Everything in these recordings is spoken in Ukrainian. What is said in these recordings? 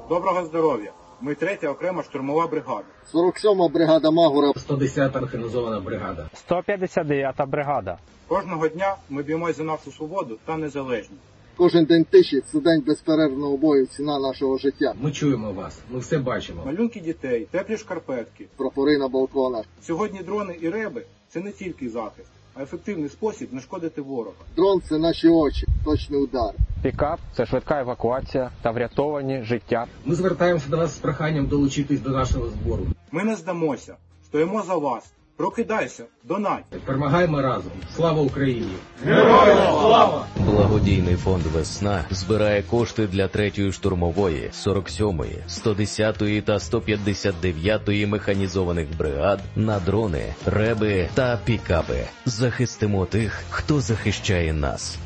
Доброго здоров'я. Ми 3-я окрема штурмова бригада. 47-ма бригада Магура. 110-та механізована бригада. 159-та бригада. Кожного дня ми б'ємось за нашу свободу та незалежність. Кожен день тиші – це день безперервного бою, ціна нашого життя. Ми чуємо вас, ми все бачимо. Малюнки дітей, теплі шкарпетки. Прапори на балконах. Сьогодні дрони і реби – це не тільки захист, а ефективний спосіб нашкодити ворога. Дрон – це наші очі, точний удар. Пікап – це швидка евакуація та врятовані життя. Ми звертаємося до вас з проханням долучитись до нашого збору. Ми не здамося, стоїмо за вас. Прокидайся, донать. Перемагаємо разом. Слава Україні! Героям слава! Благодійний фонд «Весна» збирає кошти для 3-ї штурмової, 47-ї, 110-ї та 159-ї механізованих бригад на дрони, реби та пікапи. Захистимо тих, хто захищає нас.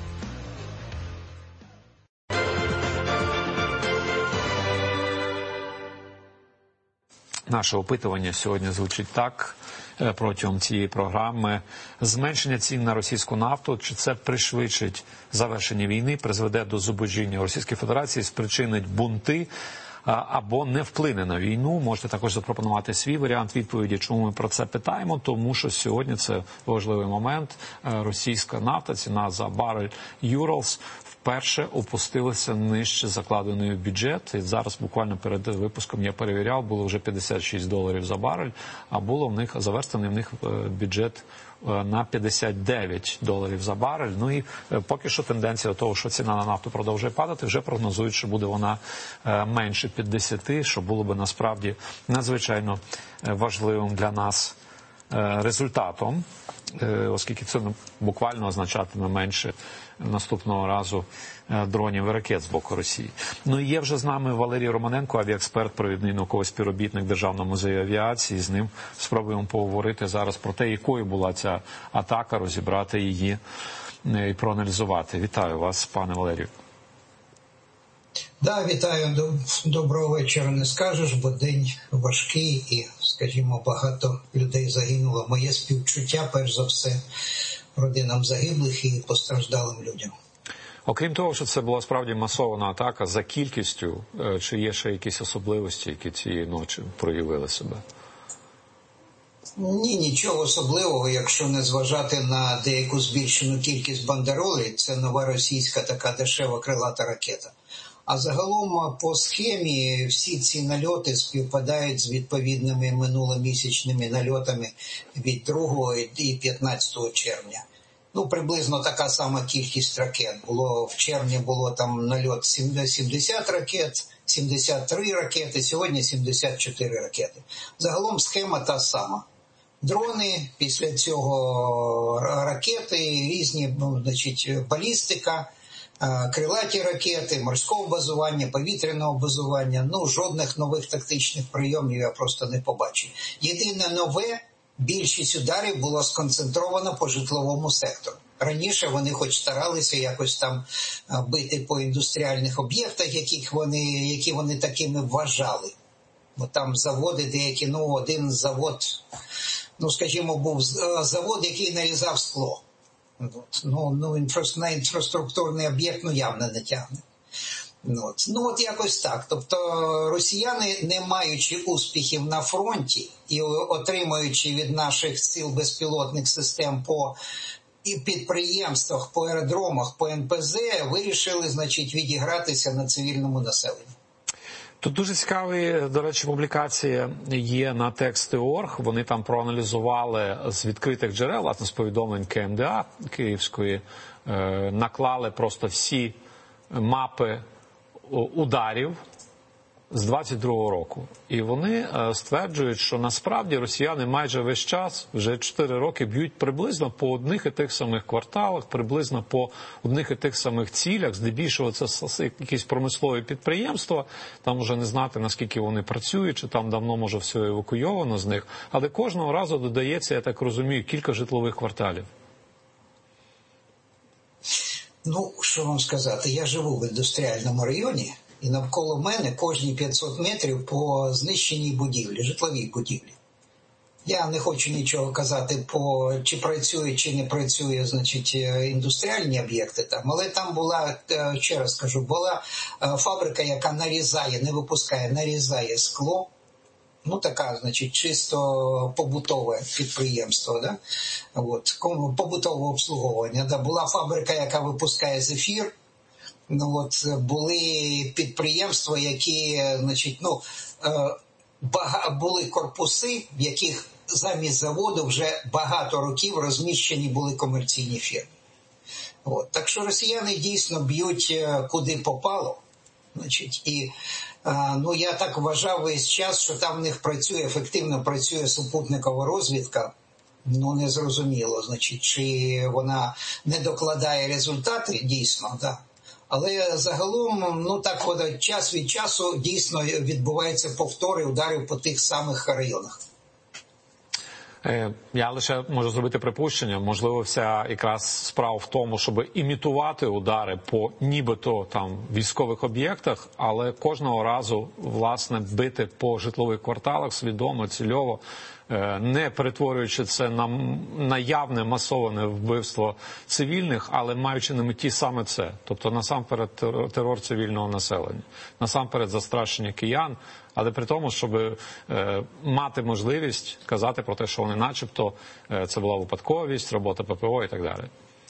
Наше опитування сьогодні звучить так протягом цієї програми. Зменшення цін на російську нафту, чи це пришвидшить завершення війни, призведе до зубожіння Російської Федерації, спричинить бунти або не вплине на війну? Можете також запропонувати свій варіант відповіді, чому ми про це питаємо, тому що сьогодні це важливий момент. Російська нафта, ціна за барель Urals, вперше опустилася нижче закладеної в бюджет. І зараз буквально перед випуском я перевіряв, було вже $56 за барель, а було в них заверстаний в них бюджет на $59 за барель. Ну і поки що тенденція того, що ціна на нафту продовжує падати, вже прогнозують, що буде вона менше 50, що було би насправді надзвичайно важливим для нас результатом, оскільки це буквально означатиме менше наступного разу дронів і ракет з боку Росії. Ну і є вже з нами Валерій Романенко, авіаексперт, провідний науковий співробітник Державного музею авіації. З ним спробуємо поговорити зараз про те, якою була ця атака, розібрати її і проаналізувати. Вітаю вас, пане Валерію. Да, вітаю. Доброго вечора не скажеш, бо день важкий і, скажімо, багато людей загинуло. Моє співчуття, перш за все, родинам загиблих і постраждалим людям. Окрім того, що це була справді масована атака, за кількістю, чи є ще якісь особливості, які цієї ночі проявили себе? Ні, нічого особливого, якщо не зважати на деяку збільшену кількість бандеролей. Це нова російська така дешева крилата ракета. А загалом по схемі всі ці нальоти співпадають з відповідними минуломісячними нальотами від 2 і 15 червня. Ну, приблизно така сама кількість ракет. В червні було там нальот 70 ракет, 73 ракети, сьогодні 74 ракети. Загалом схема та сама. Дрони, після цього ракети, різні, балістика, крилаті ракети, морського базування, повітряного базування. Ну, жодних нових тактичних прийомів я просто не побачив. Єдине нове, більшість ударів було сконцентровано по житловому сектору. Раніше вони хоч старалися якось там бити по індустріальних об'єктах, які вони такими вважали. Бо там заводи деякі, один завод, скажімо, був завод, який нарізав скло. На інфраструктурний об'єкт явно не тягне. От якось так. Тобто росіяни, не маючи успіхів на фронті і отримуючи від наших сил безпілотних систем по підприємствах, по аеродромах, по НПЗ, вирішили, відігратися на цивільному населенні. Тут дуже цікаві, до речі, публікація є на Тексти.орг. Вони там проаналізували з відкритих джерел, власне, з повідомлень КМДА Київської, наклали просто всі мапи ударів з 22-го року. І вони стверджують, що насправді росіяни майже весь час, вже 4 роки, б'ють приблизно по одних і тих самих кварталах, приблизно по одних і тих самих цілях. Здебільшого це якісь промислові підприємства, там вже не знати, наскільки вони працюють, чи там давно, може, все евакуйовано з них. Але кожного разу додається, я так розумію, кілька житлових кварталів. Що вам сказати, я живу в індустріальному районі, і навколо мене кожні 500 метрів по знищеній будівлі, житловій будівлі. Я не хочу нічого казати по чи працює, чи не працює, значить, індустріальні об'єкти там, але там була, ще раз кажу, була фабрика, яка нарізає, не випускає, нарізає скло. Ну, така, значить, чисто побутове підприємство, да? От, побутове обслуговування. Да? Була фабрика, яка випускає зефір. Ну, от, були підприємства, які, значить, ну, були корпуси, в яких замість заводу вже багато років розміщені були комерційні фірми. От. Так що росіяни дійсно б'ють куди попало. Значить, і ну, я так вважав весь час, що там в них працює, ефективно працює супутникова розвідка. Ну, не зрозуміло, значить, чи вона не докладає результати, дійсно, да. Але загалом, ну так от, час від часу дійсно відбуваються повтори ударів по тих самих районах. Я лише можу зробити припущення, можливо, вся якраз справа в тому, щоб імітувати удари по нібито там військових об'єктах, але кожного разу, власне, бити по житлових кварталах свідомо, цільово, не перетворюючи це на явне масоване вбивство цивільних, але маючи на меті саме це. Тобто насамперед терор цивільного населення, насамперед застрашення киян, але при тому, щоб мати можливість казати про те, що вони начебто це була випадковість, робота ППО і так далі.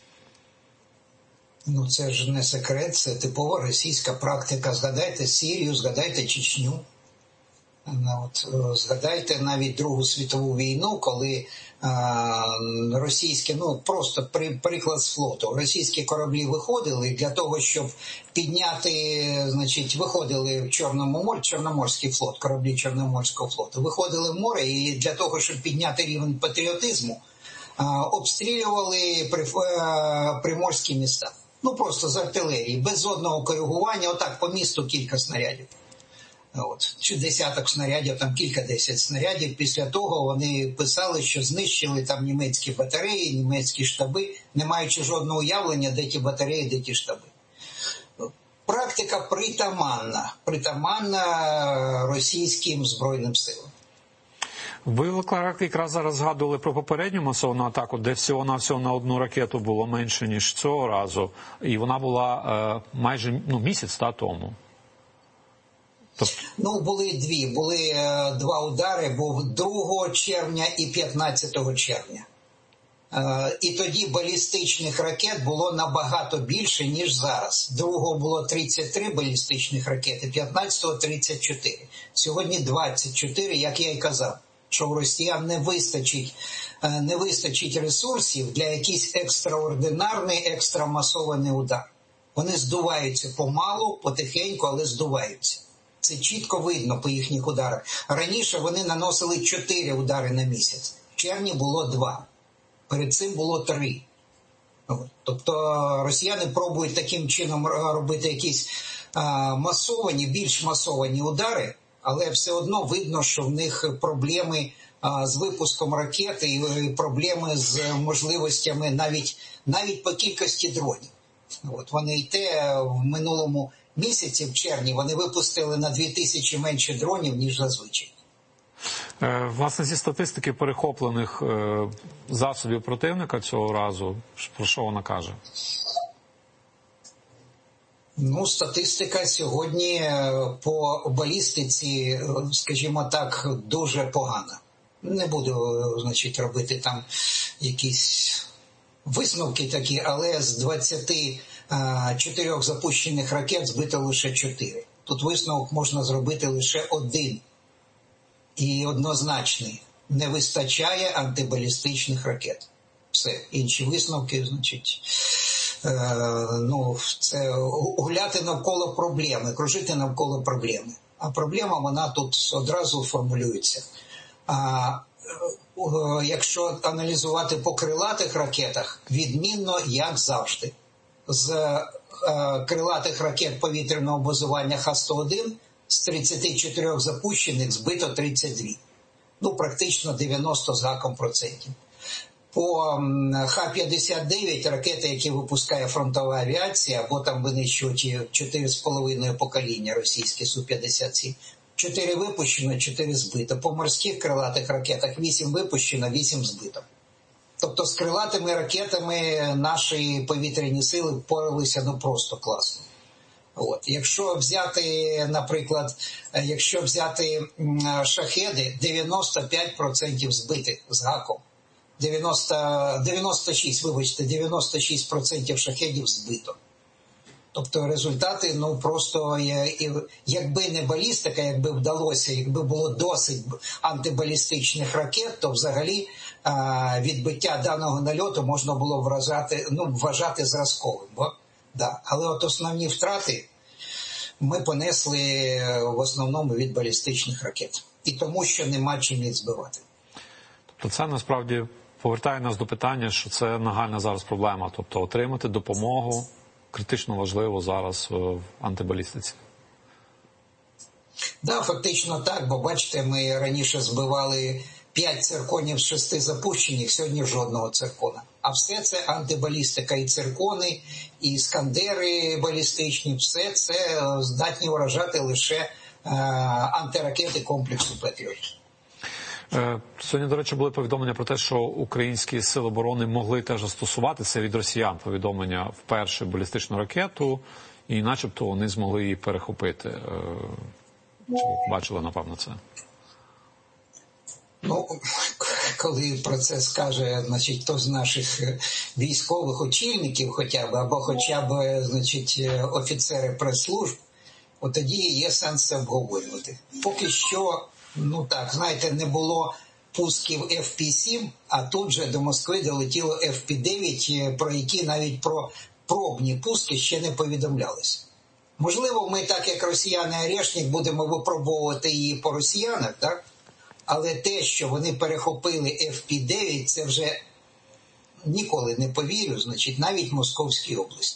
Ну це ж не секрет, це типова російська практика. Згадайте Сирію, згадайте Чечню. От, згадайте навіть Другу світову війну, коли російські, ну просто приклад з флоту, російські кораблі виходили для того, щоб підняти, значить, виходили в Чорному морі, Чорноморський флот, кораблі Чорноморського флоту, виходили в море і для того, щоб підняти рівень патріотизму, обстрілювали приморські міста. Ну просто з артилерії, без жодного коригування, отак по місту кілька снарядів. От, чи десяток снарядів, там кілька-десять снарядів. Після того вони писали, що знищили там німецькі батареї, німецькі штаби, не маючи жодного уявлення, де ті батареї, де ті штаби. Практика притаманна російським Збройним силам. Ви якраз зараз згадували про попередню масовану атаку, де всього-навсього на одну ракету було менше, ніж цього разу. І вона була майже місяць тому. Ну, були дві. Були два удари, був 2 червня і 15 червня. І тоді балістичних ракет було набагато більше, ніж зараз. 2-го було 33 балістичних ракети, 15-го 34. Сьогодні 24, як я й казав, що у росіян не вистачить ресурсів для якийсь екстраординарний, екстрамасований удар. Вони здуваються помалу, потихеньку, але здуваються. Це чітко видно по їхніх ударах. Раніше вони наносили 4 удари на місяць. В червні було 2. Перед цим було 3. Тобто росіяни пробують таким чином робити якісь більш масовані удари, але все одно видно, що в них проблеми з випуском ракет і проблеми з можливостями навіть по кількості дронів. От вони й те в минулому місяці, в червні, вони випустили на 2000 менше дронів, ніж зазвичай. Власне, зі статистики перехоплених засобів противника цього разу, про що вона каже? Ну, статистика сьогодні по балістиці, скажімо так, дуже погана. Не буду, значить, робити там якісь висновки такі, але з 24 запущених ракет збито лише 4. Тут висновок можна зробити лише один. І однозначний. Не вистачає антибалістичних ракет. Все. Інші висновки, значить, це гуляти навколо проблеми, кружити навколо проблеми. А проблема, вона тут одразу формулюється. Якщо аналізувати по крилатих ракетах, відмінно, як завжди. З крилатих ракет повітряного базування Х-101 з 34 запущених збито 32. Ну, практично 90 з гаком процентів. По Х-59 ракети, які випускає фронтова авіація, або там винищувачі 4,5 покоління російські Су-57, 4 випущено, 4 збито. По морських крилатих ракетах 8 випущено, 8 збито. Тобто з крилатими ракетами наші повітряні сили впоралися просто класно. От. Якщо взяти, наприклад, шахеди, 95% збитих з гаком. 96% шахедів збито. Тобто результати, просто, якби не балістика, якби вдалося, якби було досить антибалістичних ракет, то взагалі відбиття даного нальоту можна було вважати зразковим. Але от основні втрати ми понесли в основному від балістичних ракет. І тому, що нема чим їх збивати. Тобто це насправді повертає нас до питання, що це нагальна зараз проблема. Тобто отримати допомогу критично важливо зараз в антибалістиці. Да, фактично так, бо бачите, ми раніше збивали 5 цирконів з 6 запущених, сьогодні жодного циркона. А все це антибалістика, і циркони, і іскандери балістичні, все це здатні вражати лише антиракети комплексу «Петріот». Сьогодні, до речі, були повідомлення про те, що українські сили оборони могли теж застосувати від росіян повідомлення в першу балістичну ракету, і начебто вони змогли її перехопити. Бачили, напевно, це? Коли про це скаже, хто з наших військових очільників або хоча б, офіцери прес-служб, от тоді є сенс це обговорювати. Поки що, не було пусків FP-7, а тут же до Москви долетіло FP-9, про які навіть про пробні пуски ще не повідомлялися. Можливо, ми так, як росіяни-арешник, будемо випробовувати її по росіянах, так? Але те, що вони перехопили FP-9, це вже ніколи не повірю, навіть в Московській області.